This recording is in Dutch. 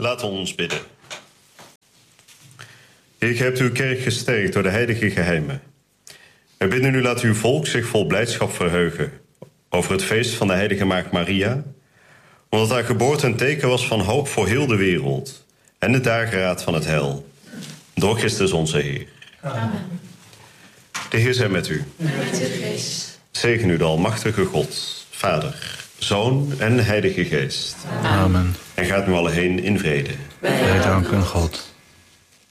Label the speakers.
Speaker 1: Laat ons bidden. Heer, gij hebt uw kerk gesterkt door de heilige geheimen. Wij bidden u, laat uw volk zich vol blijdschap verheugen over het feest van de heilige maagd Maria, omdat haar geboorte een teken was van hoop voor heel de wereld en de dageraad van het heil. Door Christus onze Heer.
Speaker 2: Amen.
Speaker 1: De Heer zij met u.
Speaker 2: En met uw geest.
Speaker 1: Zegen u de almachtige God, Vader, Zoon en Heilige Geest.
Speaker 3: Amen.
Speaker 1: En gaat nu alle heen in vrede.
Speaker 3: Wij danken God.